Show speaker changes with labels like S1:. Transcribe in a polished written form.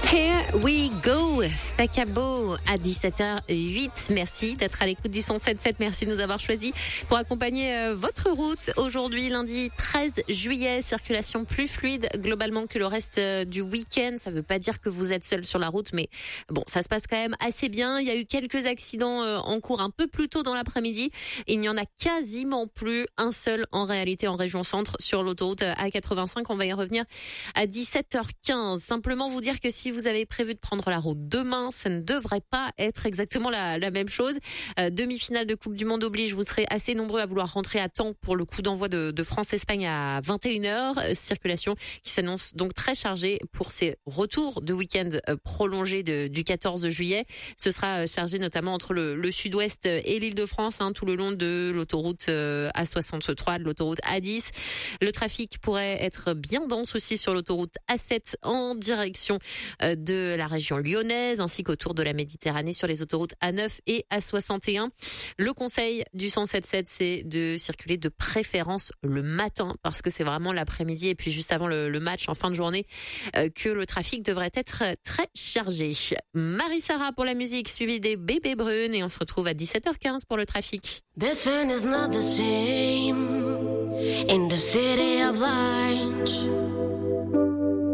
S1: Here we go, Staccato à 17h08. Merci d'être à l'écoute du 107.7. Merci de nous avoir choisis pour accompagner votre route aujourd'hui, lundi 13 juillet. Circulation plus fluide globalement que le reste du week-end. Ça veut pas dire que vous êtes seul sur la route, mais bon, ça se passe quand même assez bien. Il y a eu quelques accidents en cours un peu plus tôt dans l'après-midi. Il n'y en a quasiment plus un seul en réalité en région centre sur l'autoroute A85. On va y revenir à 17h15. Simplement vous dire que si vous avez prévu de prendre la route demain, ça ne devrait pas être exactement la même chose. Demi-finale de Coupe du Monde oblige, vous serez assez nombreux à vouloir rentrer à temps pour le coup d'envoi de France-Espagne à 21h. Circulation qui s'annonce donc très chargée pour ces retours de week-end prolongés du 14 juillet. Ce sera chargé notamment entre le sud-ouest et l'Île-de-France, tout le long de l'autoroute A63, de l'autoroute A10. Le trafic pourrait être bien dense aussi sur l'autoroute A7 en direction de la région lyonnaise, ainsi qu'autour de la Méditerranée sur les autoroutes A9 et A61. Le conseil du 107.7, c'est de circuler de préférence le matin, parce que c'est vraiment l'après-midi et puis juste avant le match en fin de journée que le trafic devrait être très chargé. Marie-Sara pour la musique, suivie des Bébés Brunes, et on se retrouve à 17h15 pour le trafic.
S2: This one is not the same in the city of lights.